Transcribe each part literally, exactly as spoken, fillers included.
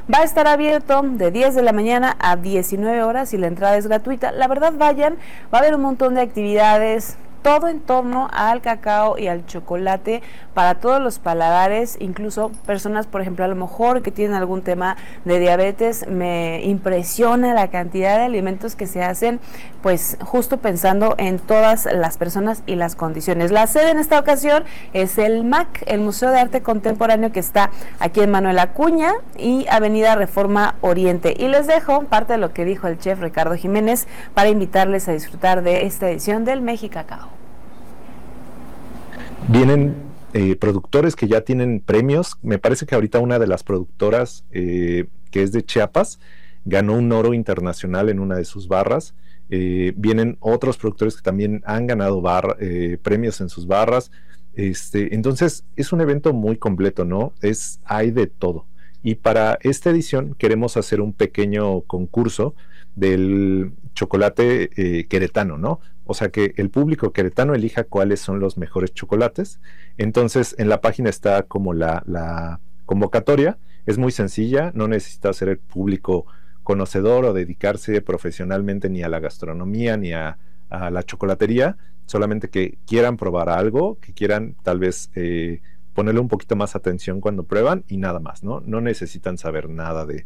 Va a estar abierto de diez de la mañana a diecinueve horas y la entrada es gratuita. La verdad, vayan, va a haber un montón de actividades, todo en torno al cacao y al chocolate para todos los paladares, incluso personas, por ejemplo, a lo mejor que tienen algún tema de diabetes. Me impresiona la cantidad de alimentos que se hacen, pues justo pensando en todas las personas y las condiciones. La sede en esta ocasión es el M A C, el Museo de Arte Contemporáneo, que está aquí en Manuel Acuña y Avenida Reforma Oriente. Y les dejo parte de lo que dijo el chef Ricardo Jiménez para invitarles a disfrutar de esta edición del Mexicacao. Vienen eh, productores que ya tienen premios. Me parece que ahorita una de las productoras, eh, que es de Chiapas, ganó un oro internacional en una de sus barras. Eh, vienen otros productores que también han ganado bar, eh, premios en sus barras. Este, entonces es un evento muy completo, ¿no? Es, hay de todo. Y para esta edición queremos hacer un pequeño concurso del chocolate eh, queretano, ¿no? O sea, que el público queretano elija cuáles son los mejores chocolates. Entonces, en la página está como la, la convocatoria. Es muy sencilla, no necesita ser el público conocedor o dedicarse profesionalmente ni a la gastronomía ni a, a la chocolatería, solamente que quieran probar algo, que quieran tal vez eh, ponerle un poquito más atención cuando prueban y nada más, ¿no? No necesitan saber nada de,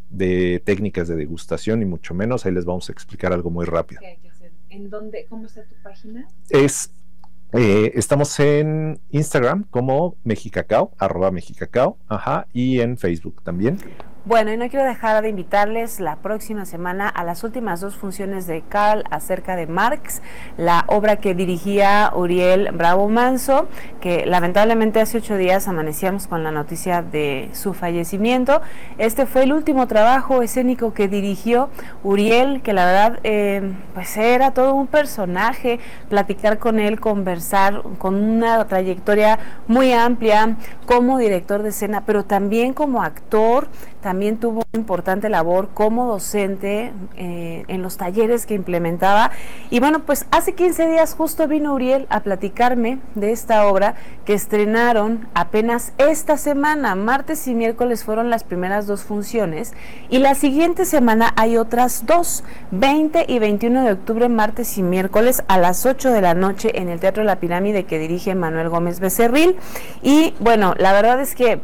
de técnicas de degustación, ni mucho menos. Ahí les vamos a explicar algo muy rápido. ¿Qué hay que hacer? ¿En dónde? ¿Cómo está tu página? Es, eh, estamos en Instagram como Mexicacao, arroba Mexicacao, ajá, y en Facebook también. Bueno, y no quiero dejar de invitarles la próxima semana a las últimas dos funciones de Carl acerca de Marx, la obra que dirigía Uriel Bravo Manso, que lamentablemente hace ocho días amanecíamos con la noticia de su fallecimiento. Este fue el último trabajo escénico que dirigió Uriel, que la verdad eh, pues era todo un personaje. Platicar con él, conversar, con una trayectoria muy amplia como director de escena, pero también como actor. También tuvo una importante labor como docente eh, en los talleres que implementaba. Y bueno, pues hace quince días justo vino Uriel a platicarme de esta obra que estrenaron apenas esta semana. Martes y miércoles fueron las primeras dos funciones y la siguiente semana hay otras dos, veinte y veintiuno de octubre, martes y miércoles a las ocho de la noche en el Teatro La Pirámide, que dirige Manuel Gómez Becerril. Y bueno, la verdad es que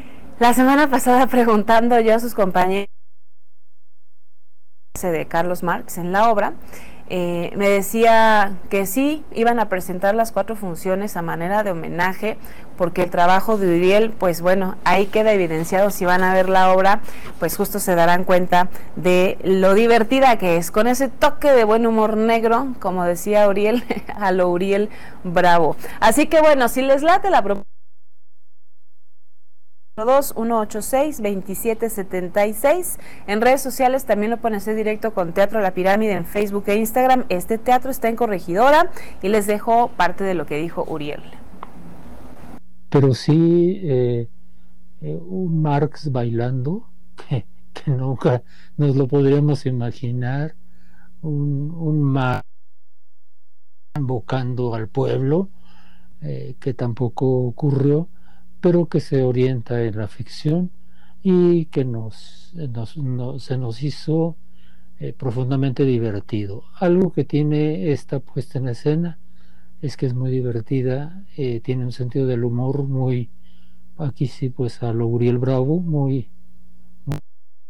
la semana pasada, preguntando yo a sus compañeros de Carlos Marx en la obra, eh, me decía que sí, iban a presentar las cuatro funciones a manera de homenaje, porque el trabajo de Uriel, pues bueno, ahí queda evidenciado. Si van a ver la obra, pues justo se darán cuenta de lo divertida que es, con ese toque de buen humor negro, como decía Uriel, a lo Uriel Bravo. Así que bueno, si les late la propuesta, dos uno ocho seis, veintisiete setenta y seis. En redes sociales también lo pueden hacer directo con Teatro La Pirámide en Facebook e Instagram. Este teatro está en Corregidora y les dejo parte de lo que dijo Uriel. Pero sí, eh, eh, un Marx bailando, que, que nunca nos lo podríamos imaginar, un, un Marx invocando al pueblo, eh, que tampoco ocurrió, pero que se orienta en la ficción y que nos, nos, nos se nos hizo eh, profundamente divertido. Algo que tiene esta puesta en escena es que es muy divertida, eh, tiene un sentido del humor muy, aquí sí, pues a lo Uriel Bravo, muy, muy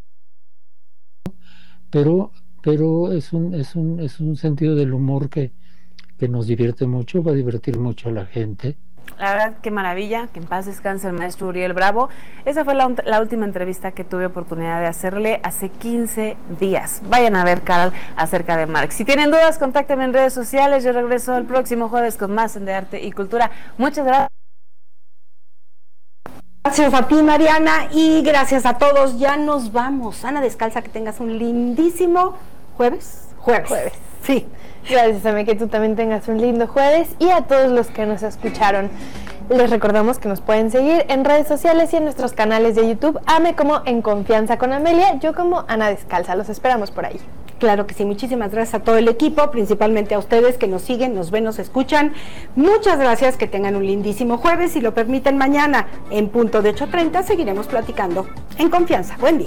pero, pero es un, es un, es un sentido del humor que, que nos divierte mucho, va a divertir mucho a la gente. La verdad, qué maravilla, que en paz descanse el maestro Uriel Bravo. Esa fue la, la última entrevista que tuve oportunidad de hacerle hace quince días. Vayan a ver, Carl, acerca de Marx. Si tienen dudas, contáctenme en redes sociales. Yo regreso el próximo jueves con más en De Arte y Cultura. Muchas gracias. Gracias a ti, Mariana, y gracias a todos. Ya nos vamos. Ana Descalza, que tengas un lindísimo jueves. Jueves. Jueves. Sí. Gracias, Ame, que tú también tengas un lindo jueves, y a todos los que nos escucharon. Les recordamos que nos pueden seguir en redes sociales y en nuestros canales de YouTube. Ame como En Confianza con Amelia, yo como Ana Descalza. Los esperamos por ahí. Claro que sí, muchísimas gracias a todo el equipo, principalmente a ustedes que nos siguen, nos ven, nos escuchan. Muchas gracias, que tengan un lindísimo jueves. Si lo permiten, mañana en punto de ocho treinta seguiremos platicando En Confianza. Buen día.